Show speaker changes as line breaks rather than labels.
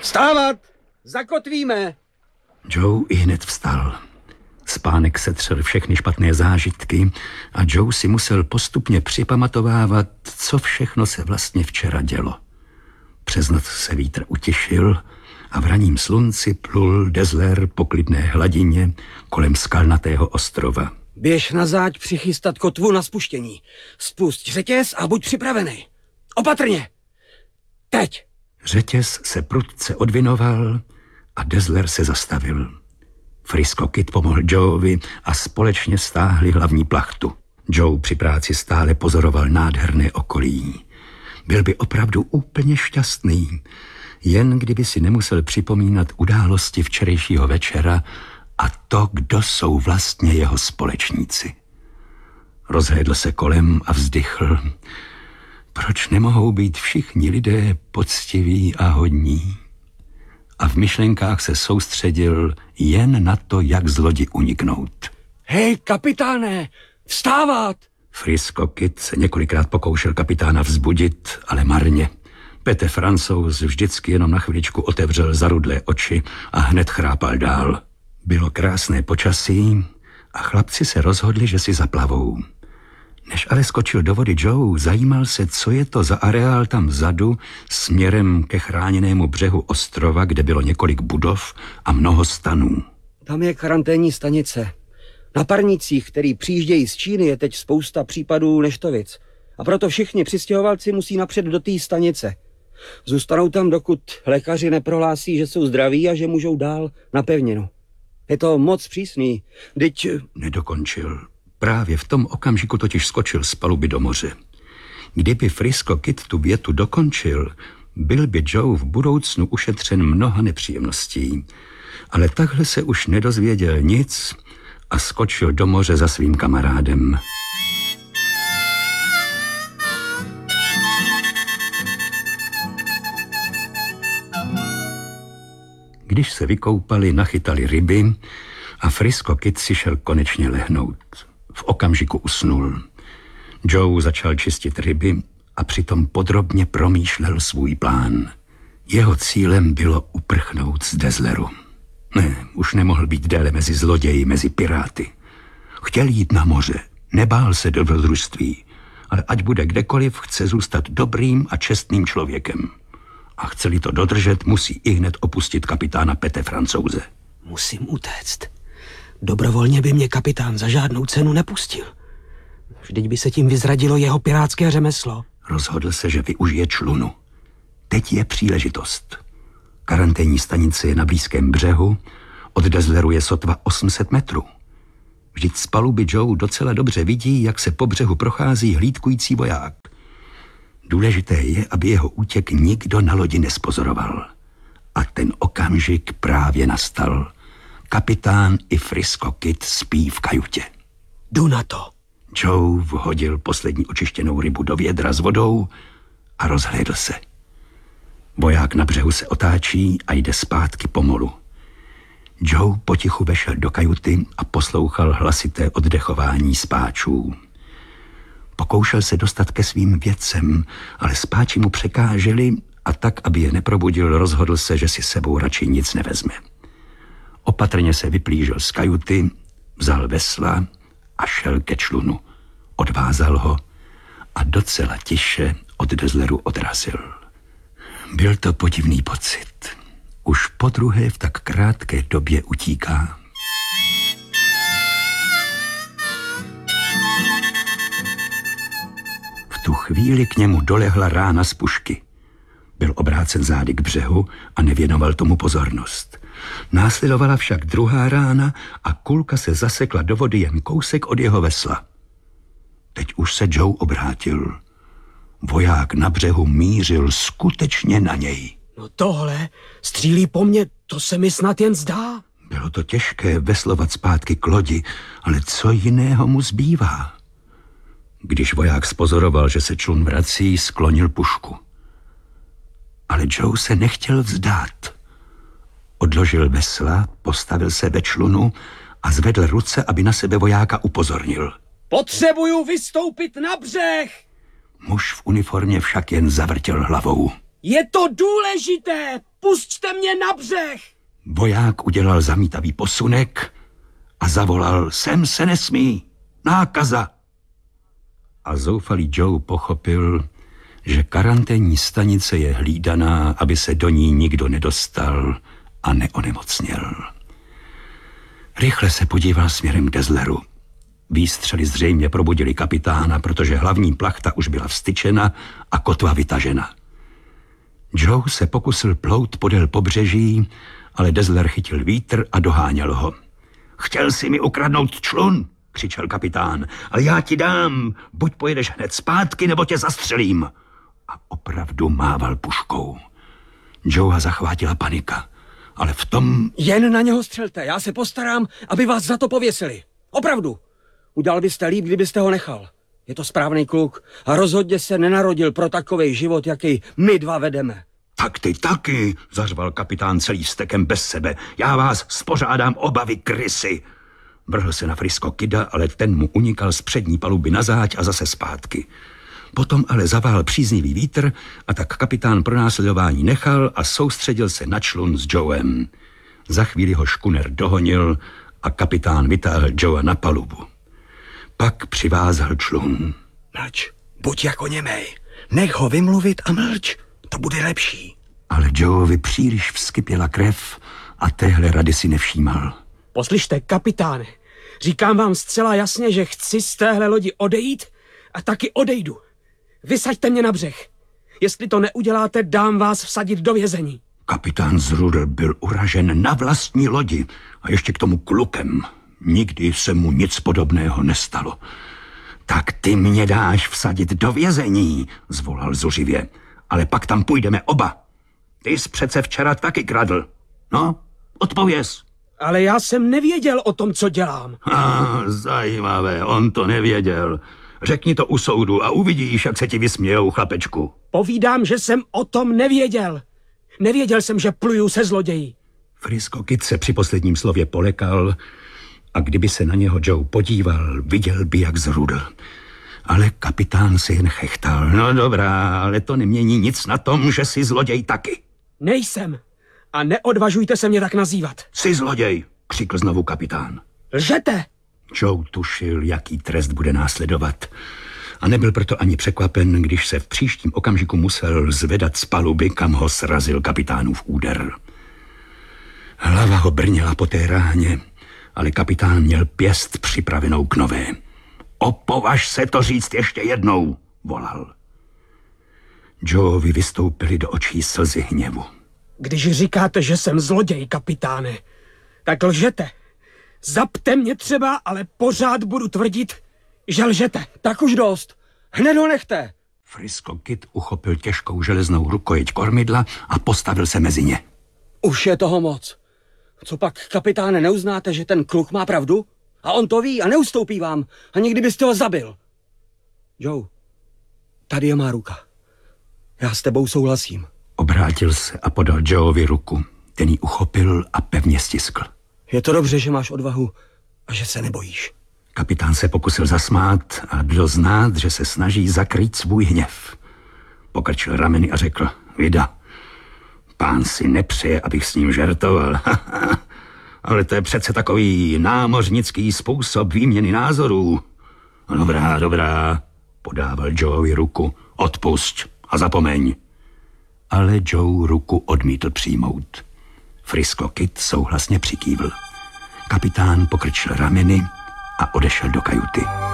Vstávat! Zakotvíme!
Joe ihned vstal. Spánek setřel všechny špatné zážitky a Joe si musel postupně připamatovávat, co všechno se vlastně včera dělo. Přes noc se vítr utěšil a v raním slunci plul Dazzler po klidné hladině kolem skalnatého ostrova.
Běž na záď přichystat kotvu na spuštění. Spusť řetěz a buď připravený. Opatrně! Teď!
Řetěz se prudce odvinoval a Dazzler se zastavil. Frisco Kid pomohl Joeovi a společně stáhli hlavní plachtu. Joe při práci stále pozoroval nádherné okolí. Byl by opravdu úplně šťastný, jen kdyby si nemusel připomínat události včerejšího večera a to, kdo jsou vlastně jeho společníci. Rozhlédl se kolem a vzdychl. Proč nemohou být všichni lidé poctiví a hodní? A v myšlenkách se soustředil jen na to, jak z lodi uniknout.
Hej, kapitáne, vstávat!
Frisco Kid se několikrát pokoušel kapitána vzbudit, ale marně. Pete Francouz vždycky jenom na chviličku otevřel zarudlé oči a hned chrápal dál. Bylo krásné počasí a chlapci se rozhodli, že si zaplavou. Než ale skočil do vody Joe, zajímal se, co je to za areál tam vzadu směrem ke chráněnému břehu ostrova, kde bylo několik budov a mnoho stanů.
Tam je karanténní stanice. Na parnicích, který přijíždějí z Číny, je teď spousta případů neštovic. A proto všichni přistěhovalci musí napřed do té stanice. Zůstanou tam, dokud lékaři neprohlásí, že jsou zdraví a že můžou dál na pevninu. Je to moc přísný, vždyť...
Nedokončil. Právě v tom okamžiku totiž skočil z paluby do moře. Kdyby Frisco Kid tu větu dokončil, byl by Joe v budoucnu ušetřen mnoha nepříjemností. Ale takhle se už nedozvěděl nic a skočil do moře za svým kamarádem. Když se vykoupali, nachytali ryby a Frisco Kid si šel konečně lehnout. V okamžiku usnul. Joe začal čistit ryby a přitom podrobně promýšlel svůj plán. Jeho cílem bylo uprchnout z Dazzleru. Ne, už nemohl být déle mezi zloději, mezi piráty. Chtěl jít na moře, nebál se dobrodružství, ale ať bude kdekoliv, chce zůstat dobrým a čestným člověkem. A chce-li to dodržet, musí ihned opustit kapitána Pete Francouze.
Musím utéct. Dobrovolně by mě kapitán za žádnou cenu nepustil. Vždyť by se tím vyzradilo jeho pirátské řemeslo.
Rozhodl se, že využije člunu. Teď je příležitost. Karanténní stanice je na blízkém břehu, od Dazzleru je sotva 800 metrů. Vždyť z paluby Joe docela dobře vidí, jak se po břehu prochází hlídkující voják. Důležité je, aby jeho útěk nikdo na lodi nespozoroval. A ten okamžik právě nastal. Kapitán i Frisco Kid spí v kajutě.
Jdu na to.
Joe vhodil poslední očištěnou rybu do vědra s vodou a rozhlédl se. Voják na břehu se otáčí a jde zpátky pomalu. Joe potichu vešel do kajuty a poslouchal hlasité oddechování spáčů. Pokoušel se dostat ke svým věcem, ale spáči mu překáželi a tak, aby je neprobudil, rozhodl se, že si sebou radši nic nevezme. Opatrně se vyplížil z kajuty, vzal vesla a šel ke člunu. Odvázal ho a docela tiše od Dazzleru odrazil. Byl to podivný pocit. Už podruhé v tak krátké době utíká. V tu chvíli k němu dolehla rána z pušky. Byl obrácen zády k břehu a nevěnoval tomu pozornost. Následovala však druhá rána a kulka se zasekla do vody jen kousek od jeho vesla. Teď už se Joe obrátil. Voják na břehu mířil skutečně na něj.
No tohle střílí po mně, to se mi snad jen zdá.
Bylo to těžké veslovat zpátky k lodi, ale co jiného mu zbývá? Když voják spozoroval, že se člun vrací, sklonil pušku. Ale Joe se nechtěl vzdát. Odložil vesla, postavil se ve člunu a zvedl ruce, aby na sebe vojáka upozornil.
Potřebuju vystoupit na břeh!
Muž v uniformě však jen zavrtěl hlavou.
Je to důležité!
Pusťte mě na břeh!
Voják udělal zamítavý posunek a zavolal, sem se nesmí, nákaza. A zoufalý Joe pochopil, že karanténní stanice je hlídaná, aby se do ní nikdo nedostal a neonemocněl. Rychle se podíval směrem k Dazzleru. Výstřely zřejmě probudili kapitána, protože hlavní plachta už byla vstyčena a kotva vytažena. Joe se pokusil plout podél pobřeží, ale Dazzler chytil vítr a doháněl ho. Chtěl si mi ukradnout člun, křičel kapitán, ale já ti dám, buď pojedeš hned zpátky, nebo tě zastřelím. A opravdu mával puškou. Joea zachvátila panika, ale v tom...
Jen na něho střelte, já se postarám, aby vás za to pověsili. Opravdu. Udělal byste líp, kdybyste ho nechal. Je to správný kluk a rozhodně se nenarodil pro takovej život, jaký my dva vedeme.
Tak ty taky, zařval kapitán celý vztekem bez sebe. Já vás spořádám oba, vy krysy. Vrhl se na Frisco Kida, ale ten mu unikal z přední paluby na záď a zase zpátky. Potom ale zavál příznivý vítr a tak kapitán pronásledování nechal a soustředil se na člun s Joem. Za chvíli ho škuner dohonil a kapitán vytáhl Joea na palubu. Pak přivázal člun.
Mlč, buď jako němej. Nech ho vymluvit a mlč. To bude lepší.
Ale Joeovi příliš vskypěla krev a téhle rady si nevšímal.
Poslyšte, kapitáne, říkám vám zcela jasně, že chci z téhle lodi odejít a taky odejdu. Vysaďte mě na břeh. Jestli to neuděláte, dám vás vsadit do vězení.
Kapitán Zrudl byl uražen na vlastní lodi a ještě k tomu klukem. Nikdy se mu nic podobného nestalo. Tak ty mě dáš vsadit do vězení, zvolal zuřivě. Ale pak tam půjdeme oba. Ty jsi přece včera taky kradl. No, odpověz.
Ale já jsem nevěděl o tom, co dělám.
Zajímavé, on to nevěděl. Řekni to u soudu a uvidíš, jak se ti vysmějou, chlapečku.
Povídám, že jsem o tom nevěděl. Nevěděl jsem, že pluju se zloději.
Frisco Kid se při posledním slově polekal a kdyby se na něho Joe podíval, viděl by, jak zrudl. Ale kapitán se jen chechtal. No dobrá, ale to nemění nic na tom, že jsi zloděj taky.
Nejsem. A neodvažujte se mě tak nazývat.
Jsi zloděj, křikl znovu kapitán.
Lžete!
Joe tušil, jaký trest bude následovat. A nebyl proto ani překvapen, když se v příštím okamžiku musel zvedat z paluby, kam ho srazil kapitánův úder. Hlava ho brněla po té ráně, ale kapitán měl pěst připravenou k nové. Opovaž se to říct ještě jednou, volal. Joeovi vystoupily do očí slzy hněvu.
Když říkáte, že jsem zloděj, kapitáne, tak lžete. Zapte mě třeba, ale pořád budu tvrdit, že lžete.
Tak už dost. Hned ho nechte.
Frisco Kid uchopil těžkou železnou rukojeť kormidla a postavil se mezi ně.
Už je toho moc. Co pak, kapitáne, neuznáte, že ten kluk má pravdu? A on to ví a neustoupí vám. A někdy byste ho zabil. Joe, tady je má ruka. Já s tebou souhlasím.
Obrátil se a podal Joeovi ruku. Ten ji uchopil a pevně stiskl.
Je to dobře, že máš odvahu a že se nebojíš.
Kapitán se pokusil zasmát a doznat, že se snaží zakrýt svůj hněv. Pokrčil rameny a řekl, vida, pán si nepřeje, abych s ním žertoval. Ale to je přece takový námořnický způsob výměny názorů. Dobrá, dobrá, podával Joeovi ruku. Odpusť a zapomeň. Ale Joe ruku odmítl přijmout. Frisco Kid souhlasně přikývl. Kapitán pokrčil rameny a odešel do kajuty.